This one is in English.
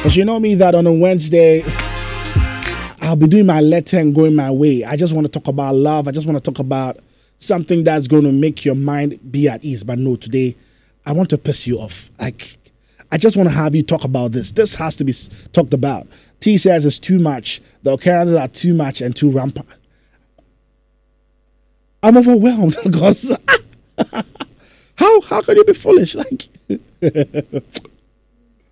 But you know me that on a Wednesday, I'll be doing my letter and going my way. I just want to talk about love. I just want to talk about something that's going to make your mind be at ease. But no, today, I want to piss you off. Like, I just want to have you talk about this. This has to be talked about. T says it's too much. The occurrences are too much and too rampant. I'm overwhelmed because how can you be foolish? Like,